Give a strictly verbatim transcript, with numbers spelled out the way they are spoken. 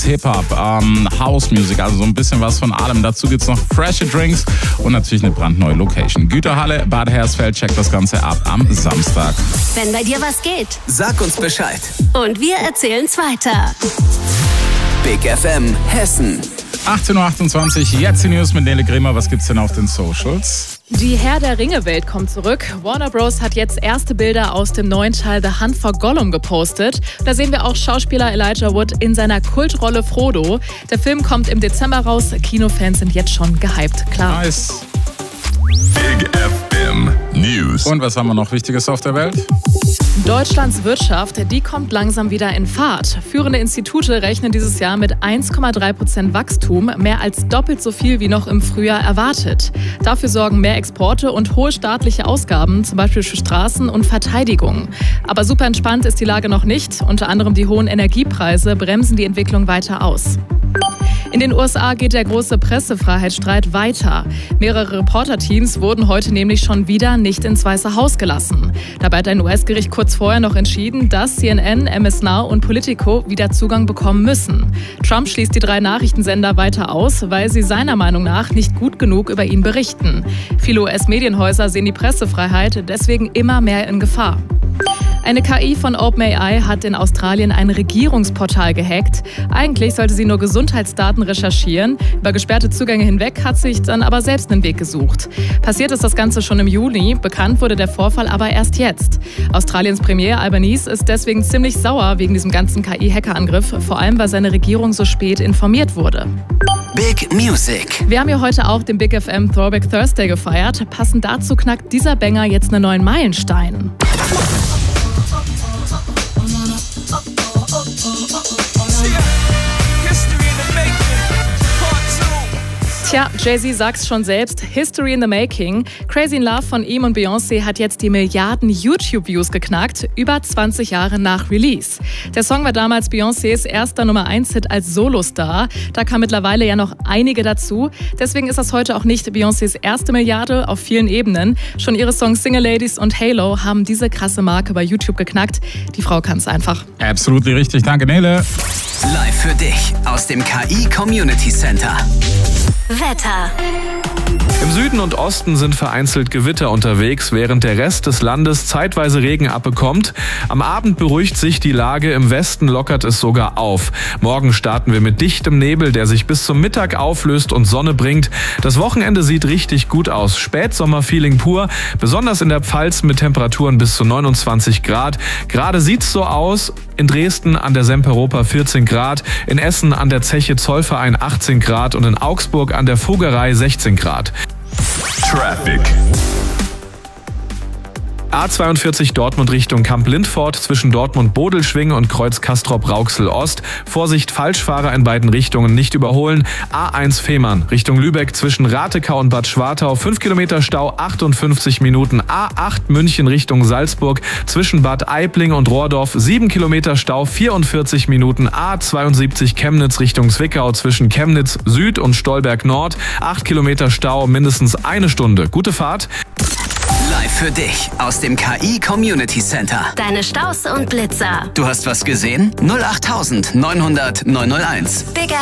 Hip-Hop, ähm, House Music, also so ein bisschen was von allem. Dazu gibt's noch frische Drinks und natürlich eine brandneue Location. Güterhalle, Bad Hersfeld, checkt das Ganze ab am Samstag. Wenn bei dir was geht, sag uns Bescheid. Und wir erzählen's weiter. Big F M Hessen. achtzehn Uhr achtundzwanzig, jetzt die News mit Nele Grimmer. Was gibt's denn auf den Socials? Die Herr der Ringe-Welt kommt zurück. Warner Bros. Hat jetzt erste Bilder aus dem neuen Teil The Hunt for Gollum gepostet. Da sehen wir auch Schauspieler Elijah Wood in seiner Kultrolle Frodo. Der Film kommt im Dezember raus. Kinofans sind jetzt schon gehypt, klar. Nice. Big F M News. Und was haben wir noch Wichtiges auf der Welt? Deutschlands Wirtschaft, die kommt langsam wieder in Fahrt. Führende Institute rechnen dieses Jahr mit eins Komma drei Prozent Wachstum, mehr als doppelt so viel wie noch im Frühjahr erwartet. Dafür sorgen mehr Exporte und hohe staatliche Ausgaben, zum Beispiel für Straßen und Verteidigung. Aber super entspannt ist die Lage noch nicht. Unter anderem die hohen Energiepreise bremsen die Entwicklung weiter aus. In den U S A geht der große Pressefreiheitsstreit weiter. Mehrere Reporterteams wurden heute nämlich schon wieder nicht ins Weiße Haus gelassen. Dabei hat ein U S-Gericht kurz vorher noch entschieden, dass C N N, M S Now und Politico wieder Zugang bekommen müssen. Trump schließt die drei Nachrichtensender weiter aus, weil sie seiner Meinung nach nicht gut genug über ihn berichten. Viele U S-Medienhäuser sehen die Pressefreiheit deswegen immer mehr in Gefahr. Eine K I von OpenAI hat in Australien ein Regierungsportal gehackt. Eigentlich sollte sie nur Gesundheitsdaten recherchieren. Über gesperrte Zugänge hinweg hat sich dann aber selbst einen Weg gesucht. Passiert ist das Ganze schon im Juli. Bekannt wurde der Vorfall aber erst jetzt. Australiens Premier Albanese ist deswegen ziemlich sauer wegen diesem ganzen K I-Hackerangriff. Vor allem, weil seine Regierung so spät informiert wurde. Big Music. Wir haben ja heute auch den Big F M Throwback Thursday gefeiert. Passend dazu knackt dieser Banger jetzt einen neuen Meilenstein. Tja, Jay-Z sagt's schon selbst, History in the Making. Crazy in Love von ihm und Beyoncé hat jetzt die Milliarden YouTube-Views geknackt, über zwanzig Jahre nach Release. Der Song war damals Beyoncés erster Nummer eins Hit als Solostar. Da kamen mittlerweile ja noch einige dazu. Deswegen ist das heute auch nicht Beyoncés erste Milliarde auf vielen Ebenen. Schon ihre Songs Single Ladies und Halo haben diese krasse Marke bei YouTube geknackt. Die Frau kann's einfach. Absolut richtig, danke Nele. Live für dich aus dem K I Community Center. Wetter. Im Süden und Osten sind vereinzelt Gewitter unterwegs, während der Rest des Landes zeitweise Regen abbekommt. Am Abend beruhigt sich die Lage, im Westen lockert es sogar auf. Morgen starten wir mit dichtem Nebel, der sich bis zum Mittag auflöst und Sonne bringt. Das Wochenende sieht richtig gut aus. Spätsommerfeeling pur, besonders in der Pfalz mit Temperaturen bis zu neunundzwanzig Grad. Gerade sieht's so aus. In Dresden an der Semperoper vierzehn Grad, in Essen an der Zeche Zollverein achtzehn Grad und in Augsburg an der Vogerei sechzehn Grad. Traffic. A zweiundvierzig Dortmund Richtung Kamp-Lindfort zwischen Dortmund-Bodelschwinge und Kreuz Castrop-Rauxel-Ost. Vorsicht, Falschfahrer in beiden Richtungen, nicht überholen. A eins Fehmarn Richtung Lübeck zwischen Ratekau und Bad Schwartau. fünf Kilometer Stau, achtundfünfzig Minuten. A acht München Richtung Salzburg zwischen Bad Aibling und Rohrdorf. sieben Kilometer Stau, vierundvierzig Minuten. A zweiundsiebzig Chemnitz Richtung Zwickau zwischen Chemnitz Süd und Stolberg Nord. acht Kilometer Stau, mindestens eine Stunde. Gute Fahrt. Live für dich aus dem K I Community Center. Deine Staus und Blitzer. Du hast was gesehen? null acht neunhundert neunhunderteins. Big